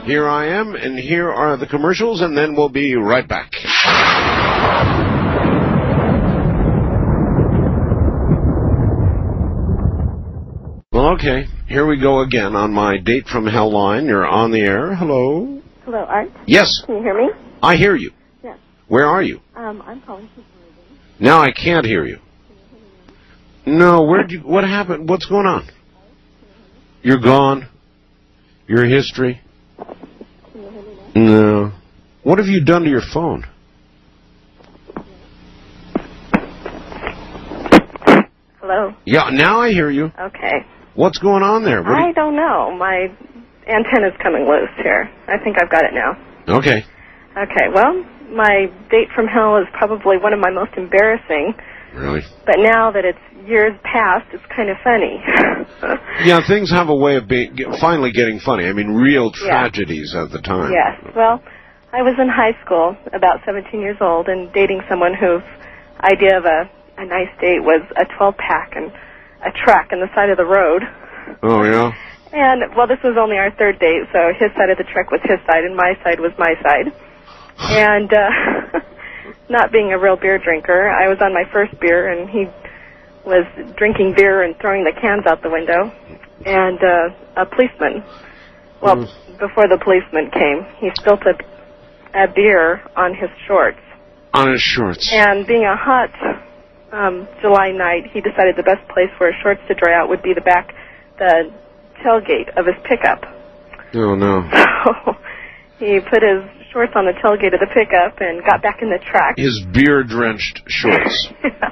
Here I am, and here are the commercials, and then we'll be right back. Well, okay, here we go again on my Date from Hell line. You're on the air. Hello? Hello, Art? Yes. Can you hear me? I hear you. Yes. Where are you? I'm calling from Oregon. Now I can't hear you. No, what happened? What's going on? You're gone? Your history? Can you hear me now? No. What have you done to your phone? Hello? Yeah, now I hear you. Okay. What's going on there? I don't know. My antenna's coming loose here. I think I've got it now. Okay. Okay, well, my date from hell is probably one of my most embarrassing. Really? But now that it's years past, it's kind of funny. Yeah, things have a way of finally getting funny. I mean, real tragedies at the time. Yes. Well, I was in high school, about 17 years old, and dating someone whose idea of a nice date was a 12-pack and a truck on the side of the road. Oh, yeah? And, well, this was only our third date, so his side of the truck was his side, and my side was my side. And not being a real beer drinker, I was on my first beer, and he was drinking beer and throwing the cans out the window. And a policeman, before the policeman came, he spilled a beer on his shorts. On his shorts. And being a hot July night, he decided the best place for his shorts to dry out would be the tailgate of his pickup. Oh, no. So he put his shorts on the tailgate of the pickup and got back in the truck. His beer-drenched shorts.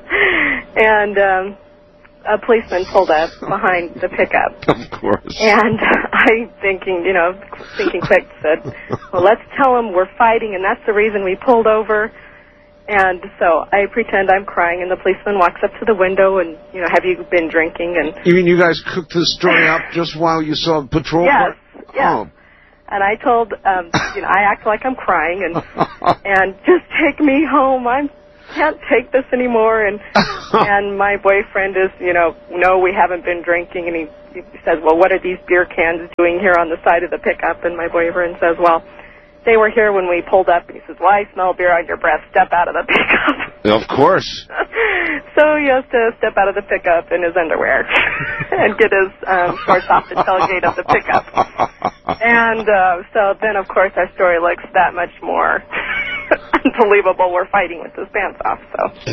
And a policeman pulled up behind the pickup. Of course. And I, thinking quick, said, well, let's tell him we're fighting, and that's the reason we pulled over. And so I pretend I'm crying, and the policeman walks up to the window and, have you been drinking? And you mean you guys cooked this story up just while you saw a patrol car? Yes. Oh. And I told, I act like I'm crying, and just take me home. I can't take this anymore. And my boyfriend is, no, we haven't been drinking. And he says, well, what are these beer cans doing here on the side of the pickup? And my boyfriend says, well, they were here when we pulled up. And he says, well, I smell beer on your breath. Step out of the pickup. Of course. So he has to step out of the pickup in his underwear and get his shorts off the tailgate of the pickup. And so then, of course, our story looks that much more unbelievable. We're fighting with his pants off. So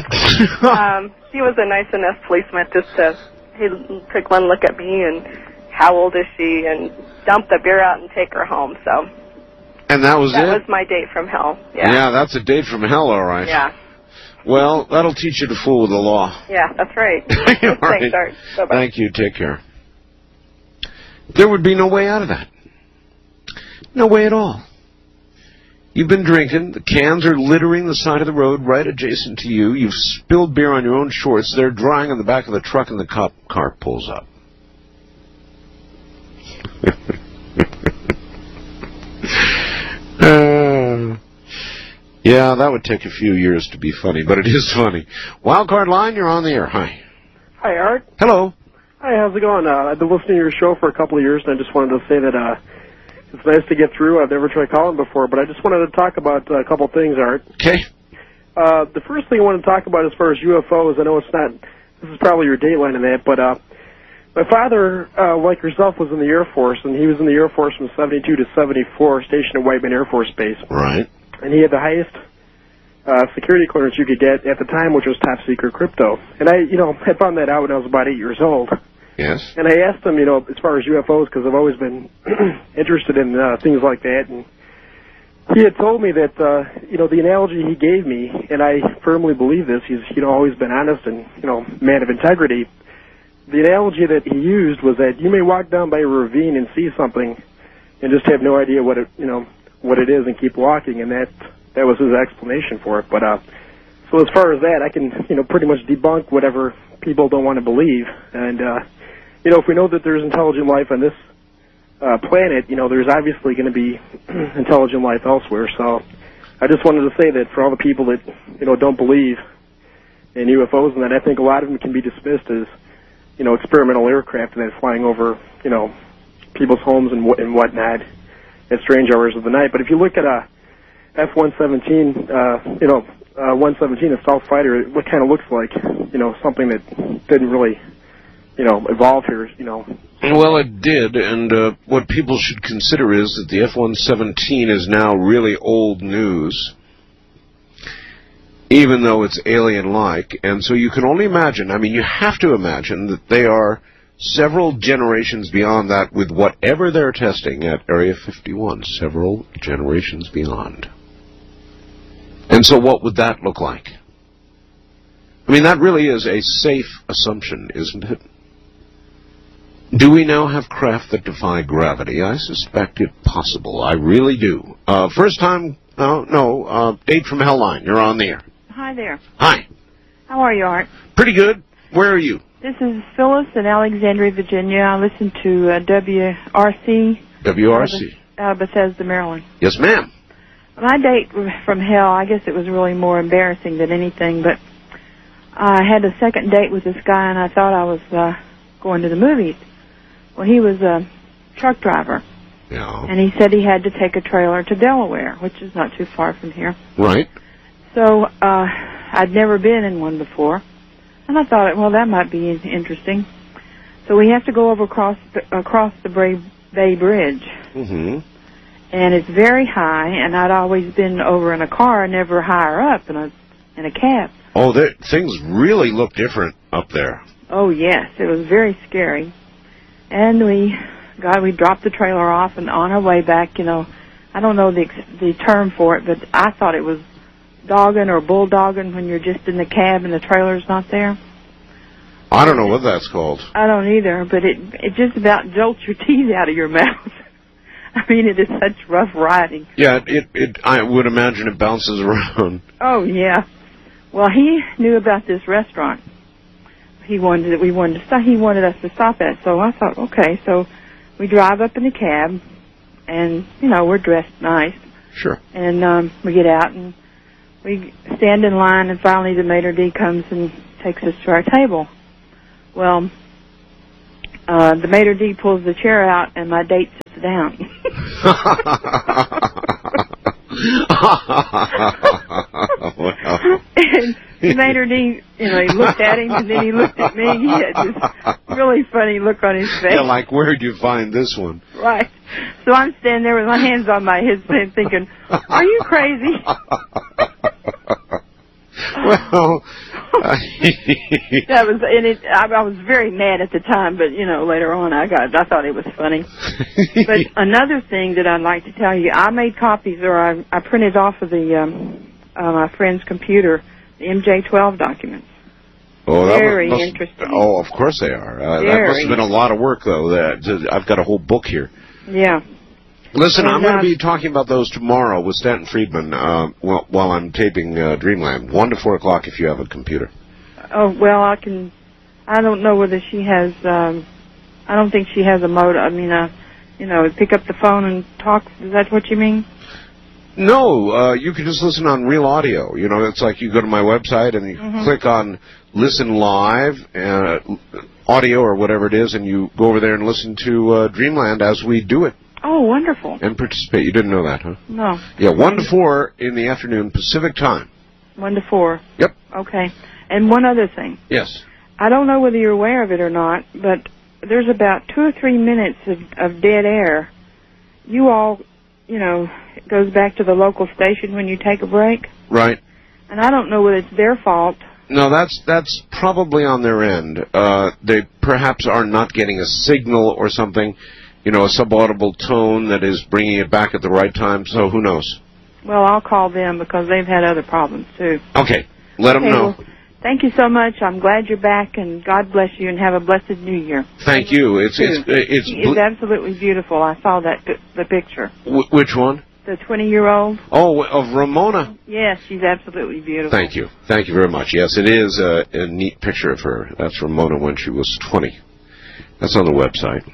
he was a nice enough policeman. He took one look at me and how old is she, and dumped the beer out and take her home. So. And that was it? That was my date from hell. Yeah, that's a date from hell, all right. Yeah. Well, that'll teach you to fool with the law. Yeah, that's right. All right. Thanks, Art. Bye-bye. Thank you. Take care. There would be no way out of that. No way at all. You've been drinking. The cans are littering the side of the road right adjacent to you. You've spilled beer on your own shorts. They're drying on the back of the truck, and the cop car pulls up. Yeah, that would take a few years to be funny, but it is funny. Wildcard line, you're on the air. Hi. Hi, Art. Hello. Hi, how's it going? I've been listening to your show for a couple of years, and I just wanted to say that it's nice to get through. I've never tried calling before, but I just wanted to talk about a couple of things, Art. Okay. The first thing I want to talk about as far as UFOs, I know this is probably your dateline in that, but my father, like yourself, was in the Air Force, and he was in the Air Force from 72 to 74, stationed at Whiteman Air Force Base. Right. And he had the highest security clearance you could get at the time, which was top secret crypto. And I had found that out when I was about 8 years old. Yes. And I asked him, as far as UFOs, because I've always been interested in things like that. And he had told me that, the analogy he gave me, and I firmly believe this, he's, always been honest and, man of integrity. The analogy that he used was that you may walk down by a ravine and see something and just have no idea what it is and keep walking, and that was his explanation for it. But so as far as that, I can pretty much debunk whatever people don't want to believe. And if we know that there's intelligent life on this planet, there's obviously going to be intelligent life elsewhere. So I just wanted to say that for all the people that don't believe in UFOs, and that I think a lot of them can be dismissed as experimental aircraft that are flying over people's homes and whatnot. at strange hours of the night. But if you look at a F-117, 117, a Stealth Fighter, what kind of looks like, something that didn't really, evolve here, Well, it did, and what people should consider is that the F-117 is now really old news, even though it's alien-like, and so you can only imagine, you have to imagine that they are several generations beyond that with whatever they're testing at Area 51, several generations beyond. And so what would that look like? That really is a safe assumption, isn't it? Do we now have craft that defy gravity? I suspect it possible. I really do. First time, Dave from Hellline. You're on the air. Hi there. Hi. How are you, Art? Pretty good. Where are you? This is Phyllis in Alexandria, Virginia. I listen to WRC. WRC. Out of Bethesda, Maryland. Yes, ma'am. My date from hell, I guess it was really more embarrassing than anything, but I had a second date with this guy, and I thought I was going to the movies. Well, he was a truck driver. Yeah. And he said he had to take a trailer to Delaware, which is not too far from here. Right. So I'd never been in one before. And I thought, well, that might be interesting. So we have to go over across the Bay Bridge. Mm-hmm. And it's very high, and I'd always been over in a car, never higher up in a cab. Oh, things really look different up there. Oh, yes. It was very scary. And we dropped the trailer off, and on our way back, I don't know the term for it, but I thought it was dogging or bulldogging when you're just in the cab and the trailer's not there. I don't know what that's called. I don't either, but it just about jolts your teeth out of your mouth. It is such rough riding. Yeah, I would imagine it bounces around. Oh, yeah. Well, he knew about this restaurant. He wanted us to stop at. So I thought, okay. So we drive up in the cab, and we're dressed nice. Sure. And we get out and we stand in line, and finally the maitre d' comes and takes us to our table. Well, the maitre d' pulls the chair out, and my date sits down. And the maitre d', he looked at him, and then he looked at me. He had this really funny look on his face. Yeah, like, where'd you find this one? Right. So I'm standing there with my hands on my hips thinking, are you crazy? Well, I was very mad at the time, but later on I thought it was funny. But another thing that I'd like to tell you, I made copies, or I printed off of my friend's computer the MJ-12 documents. Oh, very interesting. Oh, of course they are. That must have been a lot of work, though. I've got a whole book here. Yeah. Listen, I'm going to be talking about those tomorrow with Stanton Friedman while I'm taping Dreamland, 1 to 4 o'clock if you have a computer. Oh, well, I don't know whether she has, I don't think she has a modem. Pick up the phone and talk. Is that what you mean? No, you can just listen on Real Audio. It's like you go to my website and you click on Listen Live, audio or whatever it is, and you go over there and listen to Dreamland as we do it. Oh, wonderful. And participate. You didn't know that, huh? No. Yeah, 1 to 4 in the afternoon, Pacific time. 1 to 4. Yep. Okay. And one other thing. Yes. I don't know whether you're aware of it or not, but there's about 2 or 3 minutes of dead air. You all, it goes back to the local station when you take a break. Right. And I don't know whether it's their fault. No, that's probably on their end. They perhaps are not getting a signal or something, a subaudible tone that is bringing it back at the right time, so who knows? Well, I'll call them because they've had other problems, too. Okay. Let them know. Well, thank you so much. I'm glad you're back, and God bless you, and have a blessed New Year. Thank you. It's absolutely beautiful. I saw the picture. Which one? The 20-year-old. Oh, of Ramona. Yes, she's absolutely beautiful. Thank you. Thank you very much. Yes, it is a neat picture of her. That's Ramona when she was 20. That's on the website.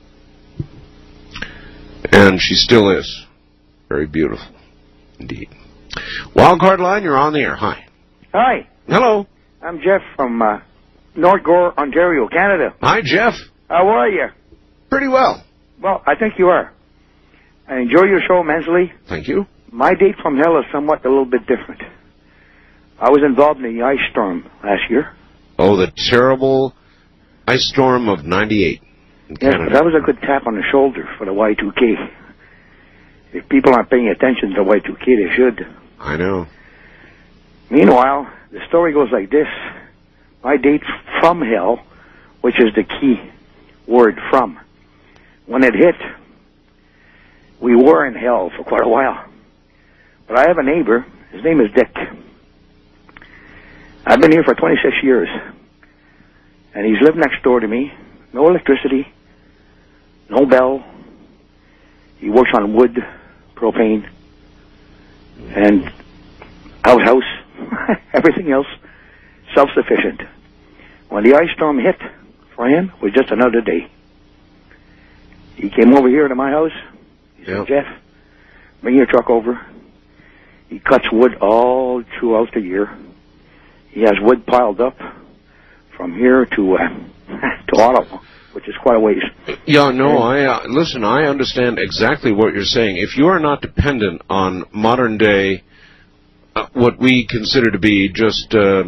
And she still is. Very beautiful. Indeed. Wildcard Line, you're on the air. Hi. Hi. Hello. I'm Jeff from North Gore, Ontario, Canada. Hi, Jeff. How are you? Pretty well. Well, I think you are. I enjoy your show immensely. Thank you. My date from hell is somewhat a little bit different. I was involved in the ice storm last year. Oh, the terrible ice storm of 98 in Yes, Canada. but that was a good tap on the shoulder for the Y2K. If people aren't paying attention to Y2K, they should. I know. Meanwhile, the story goes like this. My date from hell, which is the key word from, when it hit, we were in hell for quite a while. But I have a neighbor. His name is Dick. I've been here for 26 years. And he's lived next door to me. No electricity. No bell. He works on wood, propane, and outhouse. Everything else, self-sufficient. When the ice storm hit, for him, it was just another day. He came over here to my house. He said, Jeff, bring your truck over. He cuts wood all throughout the year. He has wood piled up from here to Ottawa, which is quite a ways. Yeah, no, listen, I understand exactly what you're saying. If you are not dependent on modern day, what we consider to be just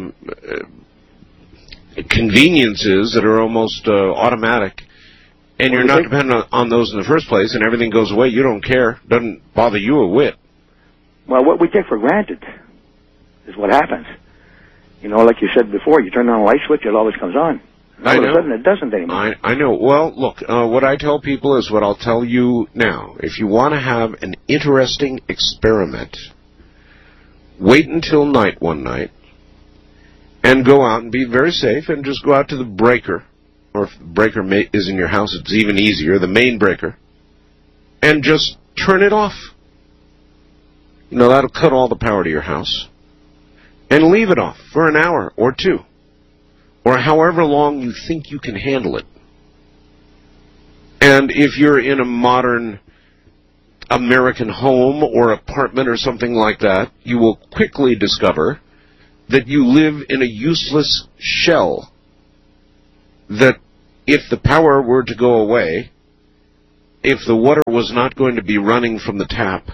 conveniences that are almost automatic, and you're not dependent on those in the first place, and everything goes away, you don't care, doesn't bother you a whit. Well, what we take for granted is what happens. You know, like you said before, you turn on a light switch, it always comes on. All of a sudden, it doesn't anymore. I know. Well, look, what I tell people is what I'll tell you now. If you want to have an interesting experiment, wait until night one night and go out and be very safe and just go out to the breaker, or if the breaker is in your house, it's even easier, the main breaker, and just turn it off. You know, that'll cut all the power to your house. And leave it off for an hour or two, or however long you think you can handle it. And if you're in a modern American home or apartment or something like that, you will quickly discover that you live in a useless shell. That if the power were to go away, if the water was not going to be running from the tap,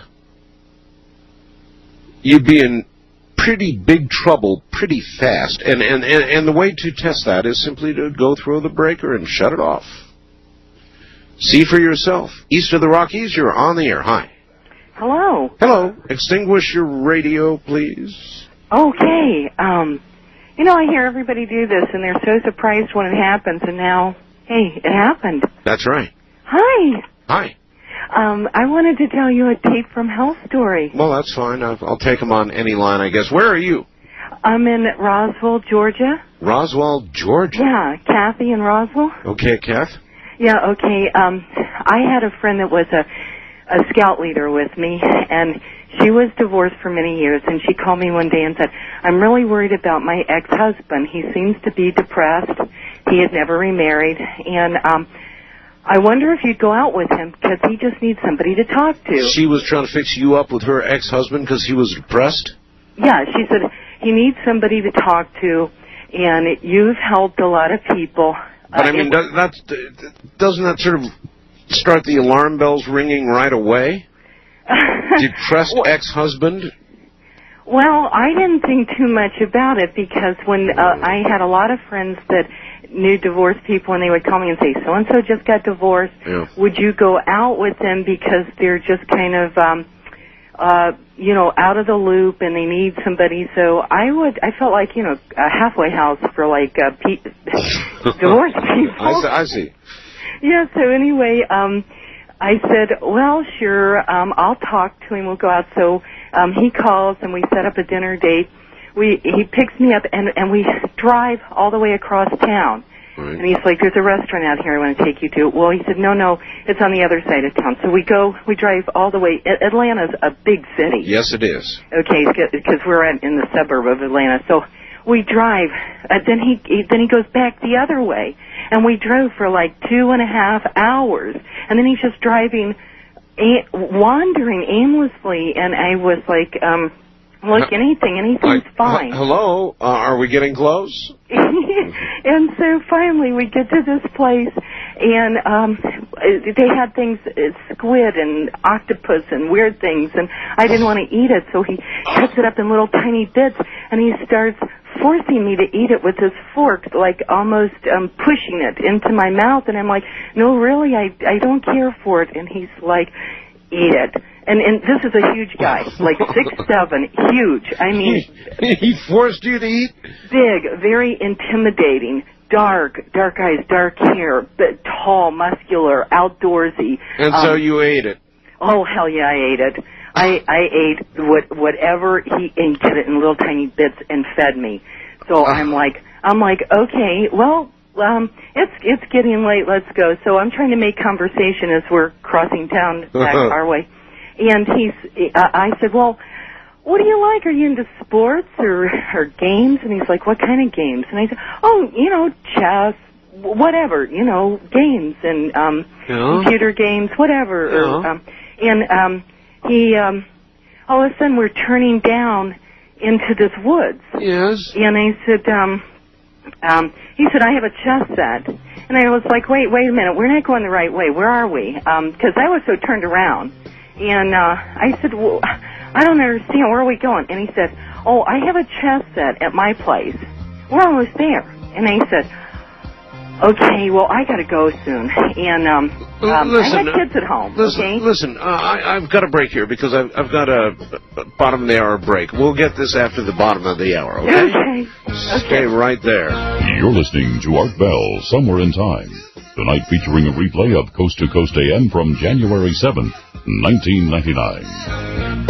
you'd be in pretty big trouble pretty fast. And the way to test that is simply to go through the breaker and shut it off. See for yourself. East of the Rockies, you're on the air. Hi. Hello. Hello. Extinguish your radio, please. Okay. You know, I hear everybody do this, and they're so surprised when it happens, and now, hey, it happened. That's right. Hi. Hi. I wanted to tell you a tape from hell story. Well, that's fine. I'll take them on any line, I guess. Where are you? I'm in Roswell, Georgia. Roswell, Georgia? Yeah, Kathy in Roswell. Okay, Kath. Yeah, okay. I had a friend that was a scout leader with me, and she was divorced for many years, and she called me one day and said, I'm really worried about my ex-husband. He seems to be depressed. He had never remarried, and I wonder if you'd go out with him because he just needs somebody to talk to. She was trying to fix you up with her ex-husband because he was depressed? Yeah, she said he needs somebody to talk to, and you've helped a lot of people. But, I mean, doesn't that sort of start the alarm bells ringing right away? Depressed ex-husband? Well, I didn't think too much about it because when I had a lot of friends that knew divorced people, and they would call me and say, so-and-so just got divorced. Yeah. Would you go out with them because they're just kind of, out of the loop and they need somebody? So I felt like, a halfway house for like divorced people. I see. Yeah, so anyway, I said, well, sure, I'll talk to him, we'll go out. So he calls and we set up a dinner date. He picks me up and we drive all the way across town. Right. And he's like, there's a restaurant out here I want to take you to. Well, he said, no, it's on the other side of town. So we drive all the way. Atlanta's a big city. Yes, it is. Okay, because we're in the suburb of Atlanta. So we drive. Then he goes back the other way. And we drove for like 2.5 hours. And then he's just driving, wandering aimlessly. And I was like, look, anything's fine. Hello? Are we getting close? And so finally we get to this place, and they had things, squid and octopus and weird things, and I didn't want to eat it, so he cuts it up in little tiny bits, and he starts forcing me to eat it with his fork, like almost pushing it into my mouth, and I'm like, no, really, I don't care for it, and he's like, eat it. And this is a huge guy, like 6'7", huge. I mean, he forced you to eat? Big, very intimidating, dark eyes, dark hair, but tall, muscular, outdoorsy. And so you ate it? Oh, hell yeah, I ate it. I ate whatever he ate in little tiny bits and fed me. So I'm like, okay, well, it's getting late. Let's go. So I'm trying to make conversation as we're crossing town back our way. And I said, well, what do you like? Are you into sports or games? And he's like, what kind of games? And I said, oh, chess, whatever, games and computer games, whatever. He, all of a sudden, we're turning down into this woods. Yes. And I said, he said, I have a chess set. And I was like, wait a minute, we're not going the right way. Where are we? Because I was so turned around. And I said, well, I don't understand. Where are we going? And he said, oh, I have a chess set at my place. We're almost there. And I said, okay, well, I got to go soon. And I had kids at home. Listen, I've got a break here because I've got a bottom of the hour break. We'll get this after the bottom of the hour, okay? Stay right there. You're listening to Art Bell, Somewhere in Time. Tonight featuring a replay of Coast to Coast AM from January 7th, 1999.